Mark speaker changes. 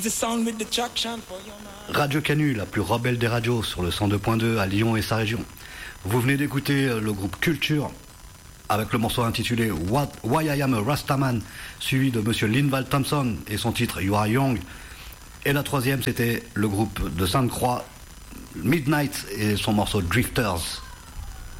Speaker 1: Radio Canu, la plus rebelle des radios, sur le 102.2 à Lyon et sa région. Vous venez d'écouter le groupe Culture avec le morceau intitulé Why I Am a Rastaman, suivi de Monsieur Linval Thompson et son titre You Are Young. Et la troisième, c'était le groupe de Sainte-Croix, Midnight, et son morceau Drifters.